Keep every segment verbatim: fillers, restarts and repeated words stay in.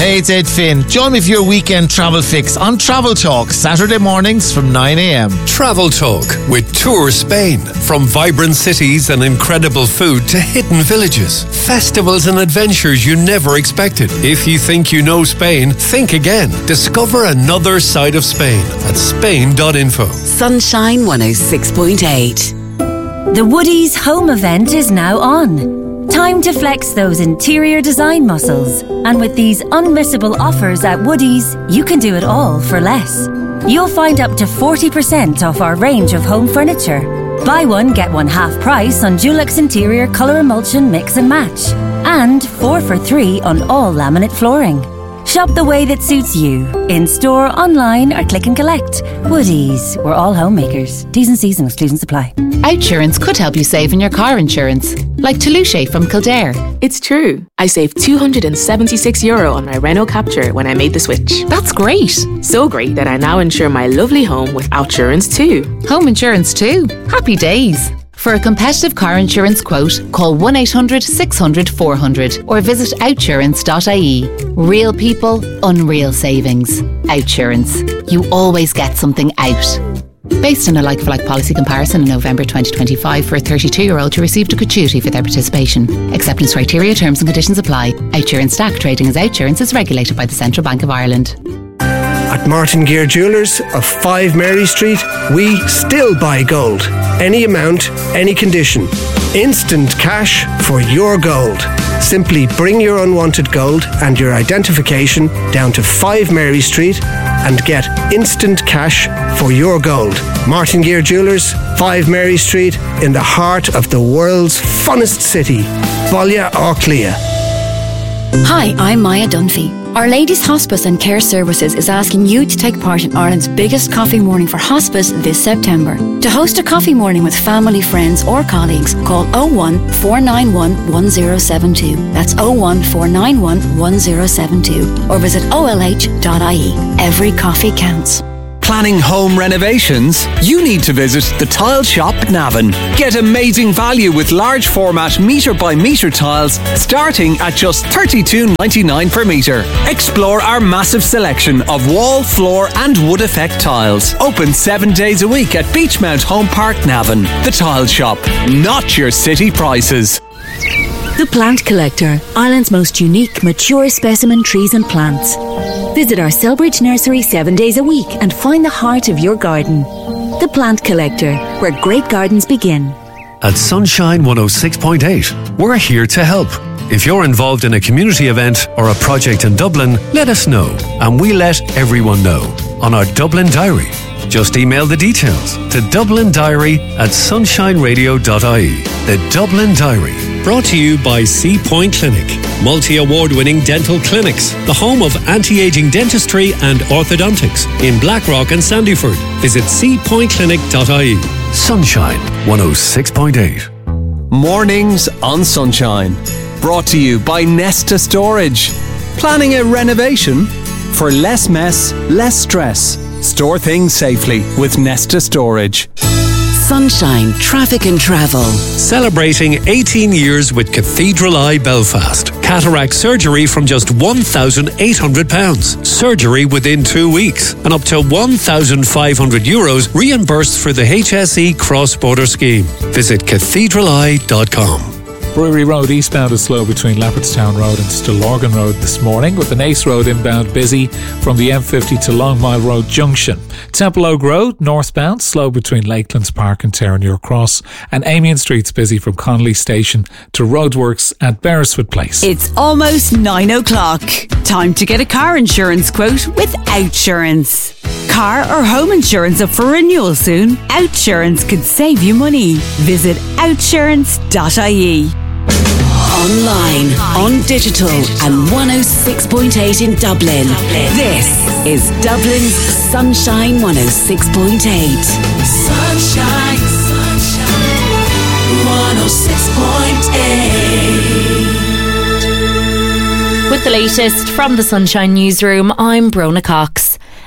Hey, it's Ed Finn. Join me for your weekend travel fix on Travel Talk, Saturday mornings from nine a.m. Travel Talk with Tour Spain. From vibrant cities and incredible food to hidden villages, festivals and adventures you never expected. If you think you know Spain, think again. Discover another side of Spain at spain dot info. Sunshine one oh six point eight. The Woodies home event is now on. Time to flex those interior design muscles. And with these unmissable offers at Woodies, you can do it all for less. You'll find up to forty percent off our range of home furniture. Buy one, get one half price on Dulux Interior Colour Emulsion Mix and Match. And four for three on all laminate flooring. Shop the way that suits you. In store, online or click and collect. Woodies, we're all homemakers. T's and C's and exclusions apply. Outsurance could help you save in your car insurance. Like Toulouse from Kildare. It's true. I saved two hundred seventy-six euro on my Renault Capture when I made the switch. That's great. So great that I now insure my lovely home with Outsurance too. Home insurance too. Happy days. For a competitive car insurance quote, call one eight hundred six hundred four hundred or visit outsurance dot I E. Real people, unreal savings. Outsurance. You always get something out. Based on a like-for-like policy comparison in November twenty twenty-five for a thirty-two-year-old who received a gratuity for their participation. Acceptance criteria, terms and conditions apply. Outsurance Stack trading as Outsurance is regulated by the Central Bank of Ireland. At Martin Gear Jewellers of five Mary Street, we still buy gold. Any amount, any condition. Instant cash for your gold. Simply bring your unwanted gold and your identification down to five Mary Street and get instant cash for your gold. Martin Gear Jewellers, five Mary Street, in the heart of the world's funnest city, Balla Orclia. Hi, I'm Maya Dunphy. Our Ladies Hospice and Care Services is asking you to take part in Ireland's biggest coffee morning for hospice this September. To host a coffee morning with family, friends or colleagues, call oh one four nine one one oh seven two. That's oh one four nine one one oh seven two. Or visit O L H dot I E. Every coffee counts. Planning home renovations? You need to visit the Tile Shop Navan. Get amazing value with large format metre by metre tiles starting at just thirty-two ninety-nine per metre. Explore our massive selection of wall, floor and wood effect tiles. Open seven days a week at Beachmount Home Park Navan. The Tile Shop, not your city prices. The Plant Collector, Ireland's most unique, mature specimen trees and plants. Visit our Selbridge nursery seven days a week and find the heart of your garden. The Plant Collector, where great gardens begin. At Sunshine one oh six point eight, we're here to help. If you're involved in a community event or a project in Dublin, let us know, and we let everyone know on our Dublin Diary. Just email the details to dublin diary at sunshine radio dot I E. The Dublin Diary, brought to you by Sea Point Clinic, multi-award-winning dental clinics, the home of anti-aging dentistry and orthodontics in Blackrock and Sandyford. Visit sea point clinic dot I E. Sunshine one oh six point eight. Mornings on Sunshine, brought to you by Nesta Storage. Planning a renovation? For less mess, less stress. Store things safely with Nesta Storage. Sunshine Traffic and Travel. Celebrating eighteen years with Cathedral Eye Belfast. Cataract surgery from just one thousand eight hundred pounds. Surgery within two weeks. And up to one thousand five hundred euros reimbursed for the H S E cross-border scheme. Visit cathedral eye dot com. Brewery Road eastbound is slow between Leopardstown Road and Stillorgan Road this morning, with the Nace Road inbound busy from the M fifty to Longmire Road Junction. Temple Oak Road northbound slow between Lakelands Park and Terranure Cross, and Amiens Street's busy from Connolly Station to Roadworks at Beresford Place. It's almost nine o'clock. Time to get a car insurance quote with Outsurance. Car or home insurance up for renewal soon? Outsurance could save you money. Visit outsurance dot I E. Online, on digital, and one oh six point eight in Dublin. This is Dublin's Sunshine one oh six point eight. Sunshine, sunshine, one oh six point eight. With the latest from the Sunshine Newsroom, I'm Brona Cox.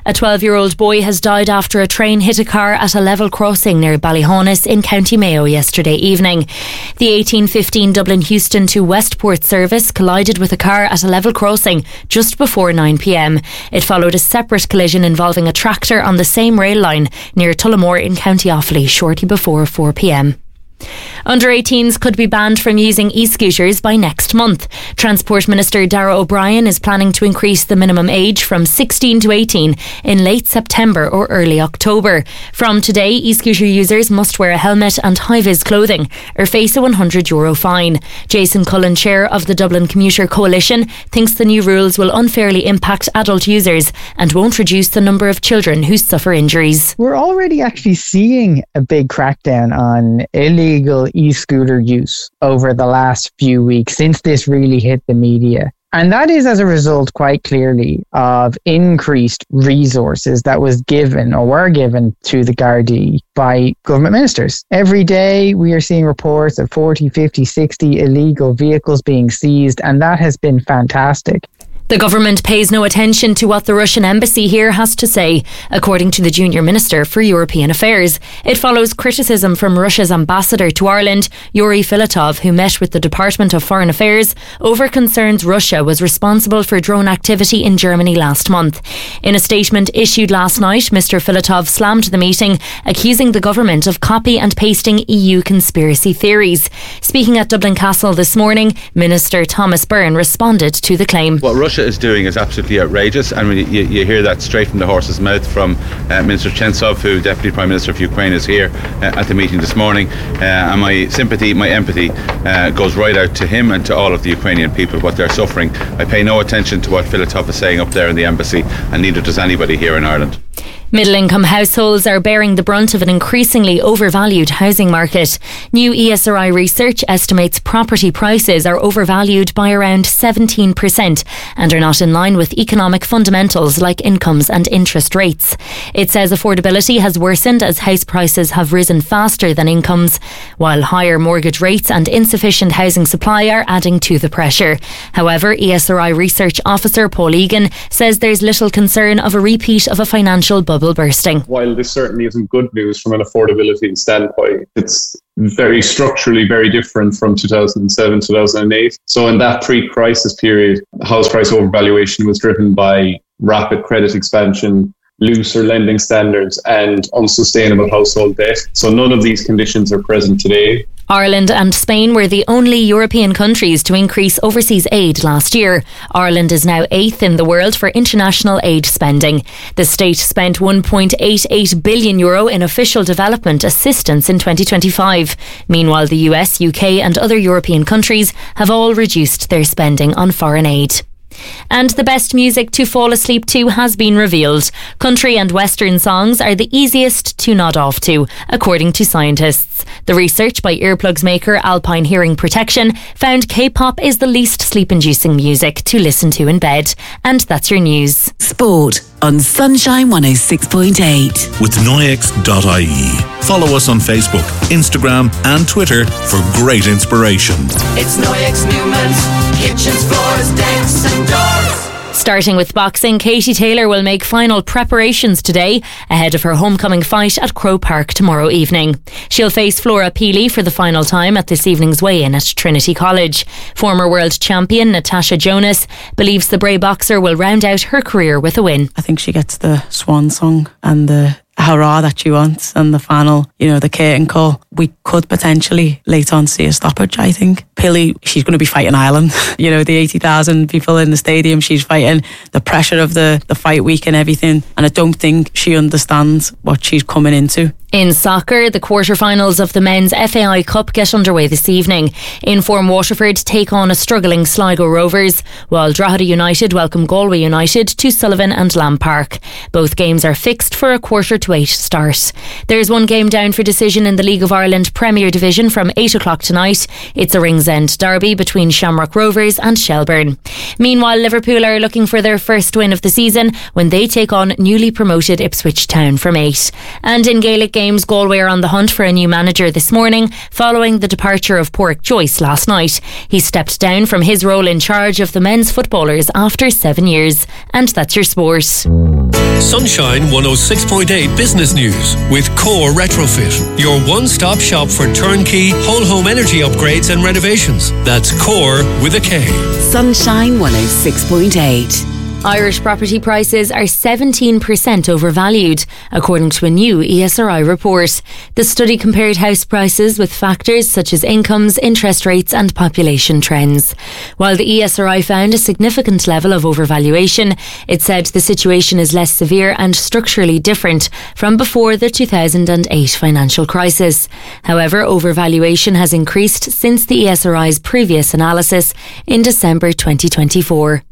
A twelve-year-old boy has died after a train hit a car at a level crossing near Ballyhonus in County Mayo yesterday evening. The eighteen fifteen Dublin Heuston to Westport service collided with a car at a level crossing just before nine p m. It followed a separate collision involving a tractor on the same rail line near Tullamore in County Offaly shortly before four p m. Under eighteens could be banned from using e-scooters by next month. Transport Minister Darragh O'Brien is planning to increase the minimum age from sixteen to eighteen in late September or early October. From today, e-scooter users must wear a helmet and high-vis clothing or face a one hundred euro fine. Jason Cullen, chair of the Dublin Commuter Coalition, thinks the new rules will unfairly impact adult users and won't reduce the number of children who suffer injuries. We're already actually seeing a big crackdown on illegal e-scooter use over the last few weeks since this really hit the media. And that is as a result, quite clearly, of increased resources that was given or were given to the Gardaí by government ministers. Every day we are seeing reports of forty, fifty, sixty illegal vehicles being seized, and that has been fantastic. The government pays no attention to what the Russian embassy here has to say, according to the Junior Minister for European Affairs. It follows criticism from Russia's ambassador to Ireland, Yuri Filatov, who met with the Department of Foreign Affairs over concerns Russia was responsible for drone activity in Germany last month. In a statement issued last night, Mister Filatov slammed the meeting, accusing the government of copy and pasting E U conspiracy theories. Speaking at Dublin Castle this morning, Minister Thomas Byrne responded to the claim. What Russia is doing is absolutely outrageous, and you, you hear that straight from the horse's mouth from uh, Minister Chensov, who Deputy Prime Minister of Ukraine is here uh, at the meeting this morning, uh, and my sympathy, my empathy uh, goes right out to him and to all of the Ukrainian people, what they're suffering. I pay no attention to what Filatov is saying up there in the embassy, and neither does anybody here in Ireland. Middle-income households are bearing the brunt of an increasingly overvalued housing market. New E S R I research estimates property prices are overvalued by around seventeen percent and are not in line with economic fundamentals like incomes and interest rates. It says affordability has worsened as house prices have risen faster than incomes, while higher mortgage rates and insufficient housing supply are adding to the pressure. However, E S R I research officer Paul Egan says there's little concern of a repeat of a financial bubble bursting. While this certainly isn't good news from an affordability standpoint, it's very structurally very different from two thousand seven, two thousand eight. So in that pre-crisis period, house price overvaluation was driven by rapid credit expansion, looser lending standards and unsustainable household debt. So none of these conditions are present today. Ireland and Spain were the only European countries to increase overseas aid last year. Ireland is now eighth in the world for international aid spending. The state spent one point eight eight billion euro in official development assistance in twenty twenty-five. Meanwhile, the U S, U K and other European countries have all reduced their spending on foreign aid. And the best music to fall asleep to has been revealed. Country and Western songs are the easiest to nod off to, according to scientists. The research by earplugs maker Alpine Hearing Protection found K-pop is the least sleep-inducing music to listen to in bed. And that's your news. Sport on Sunshine one oh six point eight. With Noyex dot I E. Follow us on Facebook, Instagram and Twitter for great inspiration. It's Noyex Newman's kitchens, floors, decks and doors. Starting with boxing, Katie Taylor will make final preparations today ahead of her homecoming fight at Croke Park tomorrow evening. She'll face Flora Peely for the final time at this evening's weigh-in at Trinity College. Former world champion Natasha Jonas believes the Bray boxer will round out her career with a win. I think she gets the swan song and the hurrah that she wants and the final, you know, the curtain call. We could potentially later on see a stoppage, I think. Peely, she's going to be fighting Ireland. You know, the eighty thousand people in the stadium, she's fighting the pressure of the, the fight week and everything. And I don't think she understands what she's coming into. In soccer, the quarter-finals of the Men's F A I Cup get underway this evening. In-form Waterford take on a struggling Sligo Rovers, while Drogheda United welcome Galway United to Sullivan and Lamb Park. Both games are fixed for a quarter to eight start. There's one game down for decision in the League of Ireland Premier Division from eight o'clock tonight. It's a Ringsend derby between Shamrock Rovers and Shelburne. Meanwhile, Liverpool are looking for their first win of the season when they take on newly promoted Ipswich Town from eight. And in Gaelic games, Galway are on the hunt for a new manager this morning following the departure of Pádraig Joyce last night. He stepped down from his role in charge of the men's footballers after seven years. And that's your sport. Sunshine one oh six point eight Business News with Core Retrofit, your one-stop shop for turnkey whole home energy upgrades and renovations. That's Core with a K. Sunshine one oh six point eight. Irish property prices are seventeen percent overvalued, according to a new E S R I report. The study compared house prices with factors such as incomes, interest rates and population trends. While the E S R I found a significant level of overvaluation, it said the situation is less severe and structurally different from before the two thousand eight financial crisis. However, overvaluation has increased since the E S R I's previous analysis in December twenty twenty-four.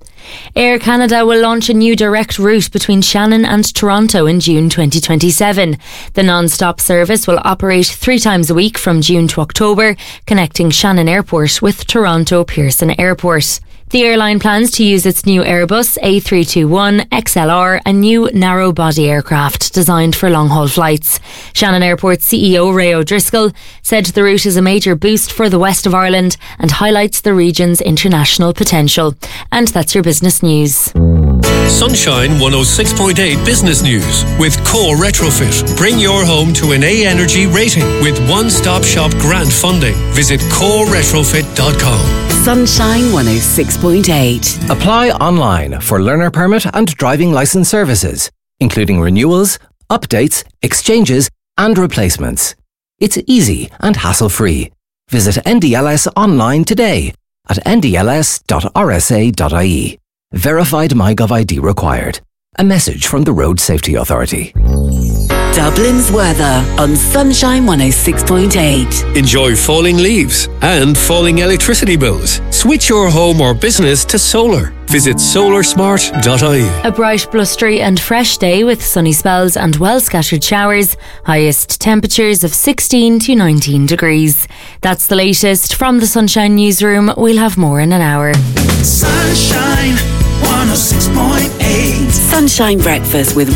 Air Canada will launch a new direct route between Shannon and Toronto in June twenty twenty-seven. The non-stop service will operate three times a week from June to October, connecting Shannon Airport with Toronto Pearson Airport. The airline plans to use its new Airbus A three twenty-one X L R, a new narrow-body aircraft designed for long-haul flights. Shannon Airport C E O Ray O'Driscoll said the route is a major boost for the west of Ireland and highlights the region's international potential. And that's your business news. Sunshine one oh six point eight Business News with Core Retrofit. Bring your home to an A Energy rating with one-stop shop grant funding. Visit core retrofit dot com. Sunshine one oh six point eight. Apply online for learner permit and driving licence services, including renewals, updates, exchanges and replacements. It's easy and hassle-free. Visit N D L S online today at n d l s dot r s a dot i e. Verified MyGov I D required. A message from the Road Safety Authority. Dublin's weather on Sunshine one oh six point eight. Enjoy falling leaves and falling electricity bills. Switch your home or business to solar. Visit solar smart dot i e. A bright, blustery and fresh day with sunny spells and well-scattered showers. Highest temperatures of sixteen to nineteen degrees. That's the latest from the Sunshine Newsroom. We'll have more in an hour. Sunshine one oh six point eight. Sunshine Breakfast with